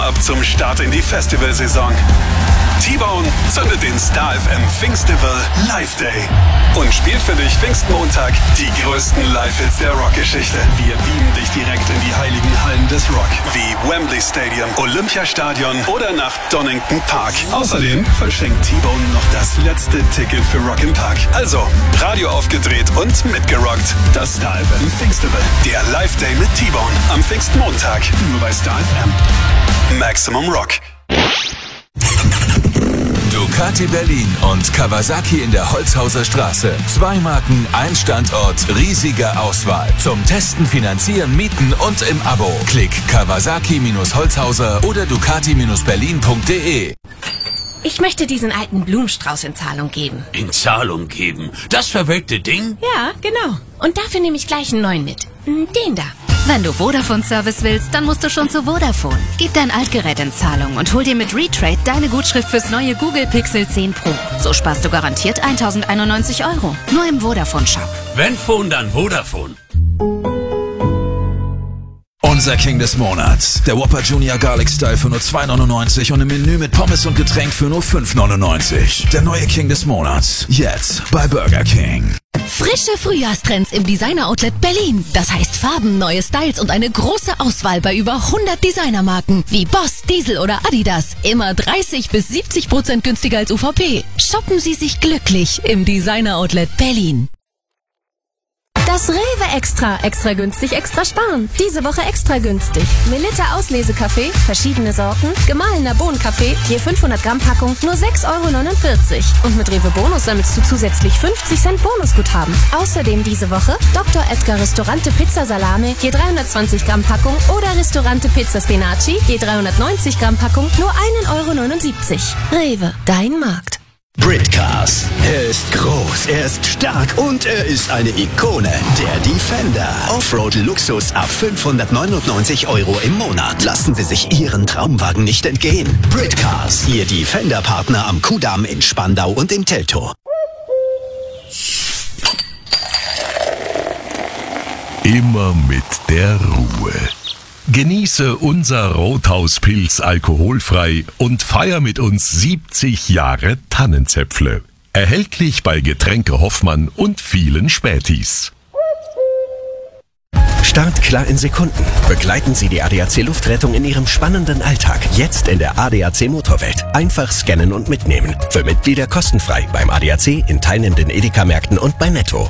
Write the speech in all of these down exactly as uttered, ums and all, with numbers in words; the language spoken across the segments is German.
ab zum Start in die Festivalsaison. T-Bone zündet den Star F M Pfingstival Live Day und spielt für dich Pfingstmontag die größten Live-Hits der Rockgeschichte. Wir beamen dich direkt in die heiligen Hallen des Rock, wie Wembley Stadium, Olympiastadion oder nach Donington Park. Außerdem verschenkt T-Bone noch das letzte Ticket für Rock im Park. Also, Radio aufgedreht und mitgerockt. Das Star F M Pfingstival, der Live Day mit T-Bone am Pfingstmontag. Nur bei Star F M. Maximum Rock. Ducati Berlin und Kawasaki in der Holzhauser Straße. Zwei Marken, ein Standort, riesige Auswahl. Zum Testen, Finanzieren, Mieten und im Abo. Klick Kawasaki-Holzhauser oder Ducati Berlin punkt de. Ich möchte diesen alten Blumenstrauß in Zahlung geben. In Zahlung geben? Das verwelkte Ding? Ja, genau. Und dafür nehme ich gleich einen neuen mit. Den da. Wenn du Vodafone-Service willst, dann musst du schon zu Vodafone. Gib dein Altgerät in Zahlung und hol dir mit Retrade deine Gutschrift fürs neue Google Pixel zehn Pro. So sparst du garantiert tausendeinundneunzig Euro. Nur im Vodafone-Shop. Wenn Phone, dann Vodafone. Unser King des Monats. Der Whopper Junior Garlic Style für nur zwei neunundneunzig und im Menü mit Pommes und Getränk für nur fünf neunundneunzig. Der neue King des Monats. Jetzt bei Burger King. Frische Frühjahrstrends im Designer Outlet Berlin. Das heißt Farben, neue Styles und eine große Auswahl bei über hundert Designermarken wie Boss, Diesel oder Adidas. Immer dreißig bis siebzig Prozent günstiger als U V P. Shoppen Sie sich glücklich im Designer Outlet Berlin. Das Rewe Extra. Extra günstig, extra sparen. Diese Woche extra günstig. Melitta Auslesekaffee, verschiedene Sorten, gemahlener Bohnenkaffee, je fünfhundert Gramm Packung, nur sechs Euro neunundvierzig. Und mit Rewe Bonus sammelst du zusätzlich fünfzig Cent Bonusguthaben. Außerdem diese Woche Doktor Edgar Ristorante Pizza Salame, je dreihundertzwanzig Gramm Packung oder Ristorante Pizza Spinaci, je dreihundertneunzig Gramm Packung, nur ein Euro neunundsiebzig. Rewe, dein Markt. Britcars. Er ist groß, er ist stark und er ist eine Ikone. Der Defender. Offroad-Luxus ab fünfhundertneunundneunzig Euro im Monat. Lassen Sie sich Ihren Traumwagen nicht entgehen. Britcars. Ihr Defender-Partner am Kudamm in Spandau und in Teltow. Immer mit der Ruhe. Genieße unser Rothauspilz alkoholfrei und feier mit uns siebzig Jahre Tannenzäpfle. Erhältlich bei Getränke Hoffmann und vielen Spätis. Startklar in Sekunden. Begleiten Sie die A D A C Luftrettung in Ihrem spannenden Alltag. Jetzt in der A D A C Motorwelt. Einfach scannen und mitnehmen. Für Mitglieder kostenfrei beim A D A C, in teilnehmenden Edeka-Märkten und bei Netto.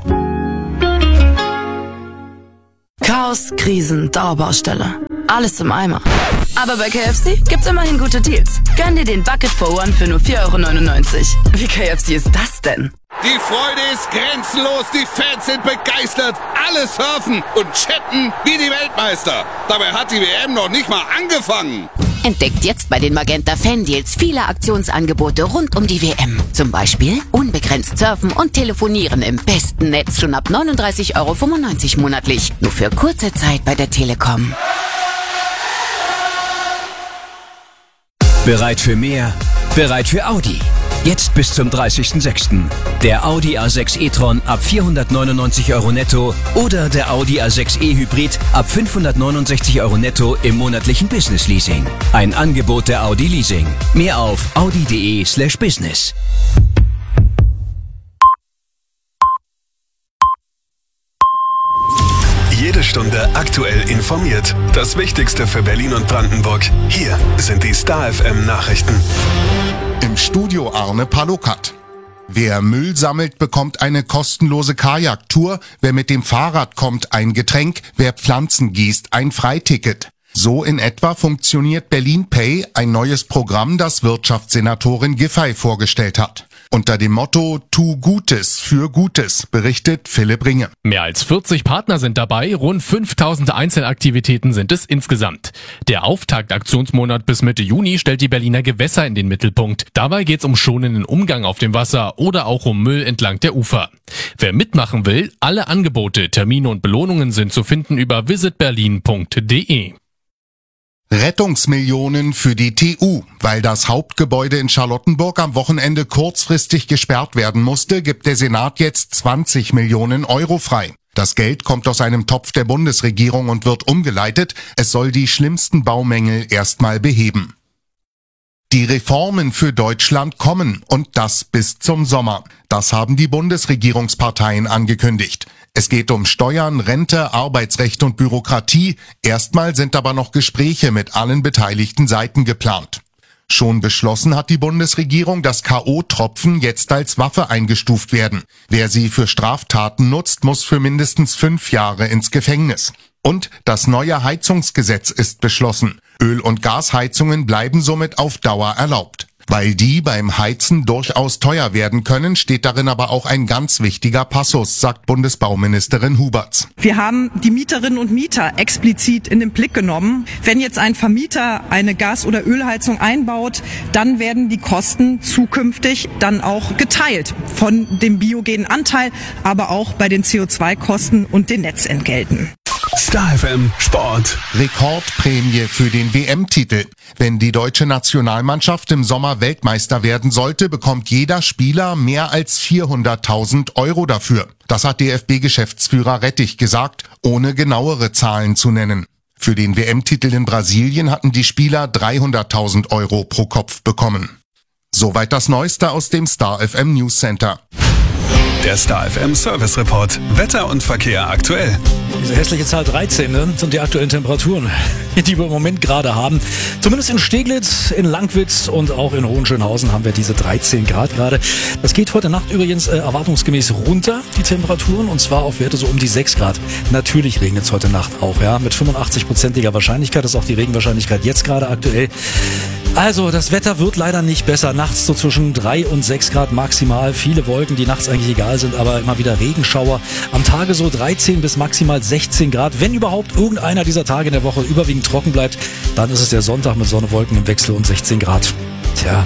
Chaos, Krisen, Dauerbaustelle. Alles im Eimer. Aber bei K F C gibt's immerhin gute Deals. Gönn dir den Bucket for One für nur vier Euro neunundneunzig. Wie K F C ist das denn? Die Freude ist grenzenlos, die Fans sind begeistert, alle surfen und chatten wie die Weltmeister. Dabei hat die W M noch nicht mal angefangen. Entdeckt jetzt bei den Magenta Fan Deals viele Aktionsangebote rund um die W M. Zum Beispiel unbegrenzt surfen und telefonieren im besten Netz schon ab neununddreißig Euro fünfundneunzig monatlich. Nur für kurze Zeit bei der Telekom. Bereit für mehr? Bereit für Audi. Jetzt bis zum dreißigsten sechsten Der Audi A sechs e-tron ab vierhundertneunundneunzig Euro netto oder der Audi A sechs e Hybrid ab fünfhundertneunundsechzig Euro netto im monatlichen Business Leasing. Ein Angebot der Audi Leasing. Mehr auf audi.de slash business. Jede Stunde aktuell informiert. Das Wichtigste für Berlin und Brandenburg. Hier sind die Star F M Nachrichten. Im Studio Arne Palokat. Wer Müll sammelt, bekommt eine kostenlose Kajaktour. Wer mit dem Fahrrad kommt, ein Getränk. Wer Pflanzen gießt, ein Freiticket. So in etwa funktioniert Berlin Pay, ein neues Programm, das Wirtschaftssenatorin Giffey vorgestellt hat. Unter dem Motto Tu Gutes für Gutes, berichtet Philipp Ringe. Mehr als vierzig Partner sind dabei, rund fünftausend Einzelaktivitäten sind es insgesamt. Der Auftaktaktionsmonat bis Mitte Juni stellt die Berliner Gewässer in den Mittelpunkt. Dabei geht's um schonenden Umgang auf dem Wasser oder auch um Müll entlang der Ufer. Wer mitmachen will, alle Angebote, Termine und Belohnungen sind zu finden über visit berlin punkt de. Rettungsmillionen für die T U. Weil das Hauptgebäude in Charlottenburg am Wochenende kurzfristig gesperrt werden musste, gibt der Senat jetzt zwanzig Millionen Euro frei. Das Geld kommt aus einem Topf der Bundesregierung und wird umgeleitet. Es soll die schlimmsten Baumängel erstmal beheben. Die Reformen für Deutschland kommen und das bis zum Sommer. Das haben die Bundesregierungsparteien angekündigt. Es geht um Steuern, Rente, Arbeitsrecht und Bürokratie. Erstmal sind aber noch Gespräche mit allen beteiligten Seiten geplant. Schon beschlossen hat die Bundesregierung, dass K O-Tropfen jetzt als Waffe eingestuft werden. Wer sie für Straftaten nutzt, muss für mindestens fünf Jahre ins Gefängnis. Und das neue Heizungsgesetz ist beschlossen. Öl- und Gasheizungen bleiben somit auf Dauer erlaubt. Weil die beim Heizen durchaus teuer werden können, steht darin aber auch ein ganz wichtiger Passus, sagt Bundesbauministerin Huberts. Wir haben die Mieterinnen und Mieter explizit in den Blick genommen. Wenn jetzt ein Vermieter eine Gas- oder Ölheizung einbaut, dann werden die Kosten zukünftig dann auch geteilt von dem biogenen Anteil, aber auch bei den C O zwei Kosten und den Netzentgelten. Star F M Sport. Rekordprämie für den W M-Titel. Wenn die deutsche Nationalmannschaft im Sommer Weltmeister werden sollte, bekommt jeder Spieler mehr als vierhunderttausend Euro dafür. Das hat D F B-Geschäftsführer Rettich gesagt, ohne genauere Zahlen zu nennen. Für den W M-Titel in Brasilien hatten die Spieler dreihunderttausend Euro pro Kopf bekommen. Soweit das Neueste aus dem Star F M News Center. Der Star F M Service Report. Wetter und Verkehr aktuell. Diese hässliche Zahl dreizehn, ne, sind die aktuellen Temperaturen, die wir im Moment gerade haben. Zumindest in Steglitz, in Langwitz und auch in Hohenschönhausen haben wir diese dreizehn Grad gerade. Das geht heute Nacht übrigens äh, erwartungsgemäß runter, die Temperaturen, und zwar auf Werte so um die sechs Grad. Natürlich regnet es heute Nacht auch, ja, mit fünfundachtzig-prozentiger Wahrscheinlichkeit. Das ist auch die Regenwahrscheinlichkeit jetzt gerade aktuell. Also, das Wetter wird leider nicht besser. Nachts so zwischen drei und sechs Grad maximal. Viele Wolken, die nachts eigentlich egal sind, aber immer wieder Regenschauer. Am Tage so dreizehn bis maximal sechzehn Grad. Wenn überhaupt irgendeiner dieser Tage in der Woche überwiegend trocken bleibt, dann ist es der Sonntag mit Sonne, Wolken im Wechsel und sechzehn Grad. Tja.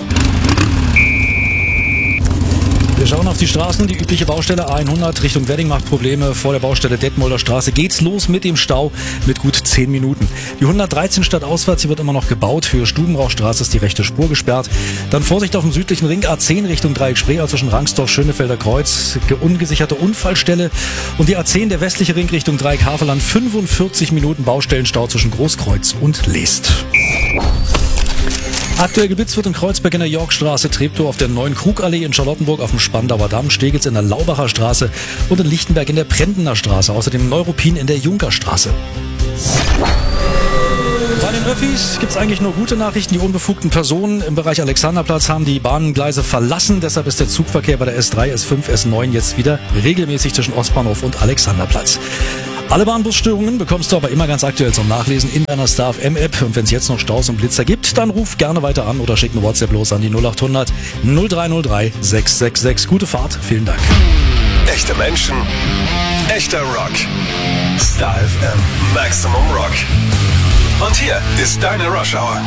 Wir schauen auf die Straßen. Die übliche Baustelle A hundert Richtung Wedding macht Probleme. Vor der Baustelle Detmolder Straße geht's los mit dem Stau mit gut zehn Minuten. Die hundertdreizehn stadtauswärts, hier wird immer noch gebaut. Für Stubenrauchstraße ist die rechte Spur gesperrt. Dann Vorsicht auf dem südlichen Ring A zehn Richtung Dreieck Spreeau zwischen Rangsdorf, Schönefelder Kreuz. Ungesicherte Unfallstelle. Und die A zehn, der westliche Ring Richtung Dreieck Havelland. fünfundvierzig Minuten Baustellenstau zwischen Großkreuz und Leest. Aktuell geblitzt wird in Kreuzberg in der Yorkstraße, Treptow auf der Neuen Krugallee, in Charlottenburg auf dem Spandauer Damm, Steglitz in der Laubacher Straße und in Lichtenberg in der Prendener Straße, außerdem Neuruppin in der Junkerstraße. Bei den Öffis gibt es eigentlich nur gute Nachrichten. Die unbefugten Personen im Bereich Alexanderplatz haben die Bahngleise verlassen. Deshalb ist der Zugverkehr bei der S drei, S fünf, S neun jetzt wieder regelmäßig zwischen Ostbahnhof und Alexanderplatz. Alle Bahnbusstörungen bekommst du aber immer ganz aktuell zum Nachlesen in deiner Star F M App. Und wenn es jetzt noch Staus und Blitzer gibt, dann ruf gerne weiter an oder schick eine WhatsApp los an die null acht hundert null drei null drei sechs sechs sechs. Gute Fahrt, vielen Dank. Echte Menschen, echter Rock. Star F M Maximum Rock. Und hier ist deine Rush Hour.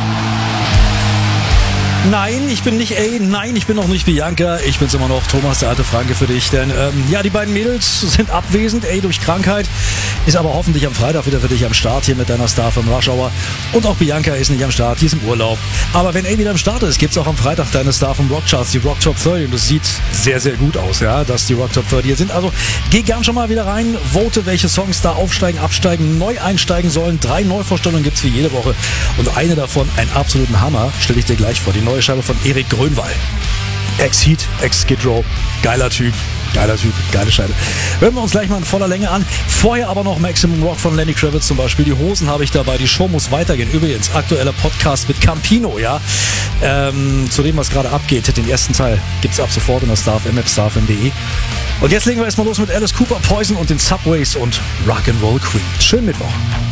Nein, ich bin nicht A, nein, ich bin auch nicht Bianca, ich bin's immer noch, Thomas, der alte Franke für dich, denn ähm, ja, die beiden Mädels sind abwesend, A durch Krankheit, ist aber hoffentlich am Freitag wieder für dich am Start hier mit deiner Star vom Rush Hour, und auch Bianca ist nicht am Start, die ist im Urlaub, aber wenn A wieder am Start ist, gibt's auch am Freitag deine Star vom Rockcharts, die Rock Top dreißig, und das sieht sehr, sehr gut aus, ja, dass die Rock Top dreißig hier sind, also geh gern schon mal wieder rein, vote, welche Songs da aufsteigen, absteigen, neu einsteigen sollen, drei Neuvorstellungen gibt's wie jede Woche, und eine davon, einen absoluten Hammer, stelle ich dir gleich vor, die neue Scheibe von Erik Grönwall. Ex-Heat, Ex-Skid Row, geiler Typ, geiler Typ, geile Scheibe. Hören wir uns gleich mal in voller Länge an. Vorher aber noch Maximum Rock von Lenny Kravitz zum Beispiel. Die Hosen habe ich dabei, die Show muss weitergehen. Übrigens, aktueller Podcast mit Campino, ja. Ähm, zu dem, was gerade abgeht. Den ersten Teil gibt es ab sofort in der Star F M App, star f m punkt de. Und jetzt legen wir erstmal los mit Alice Cooper, Poison und den Subways und Rock'n'Roll Queen. Schönen Mittwoch.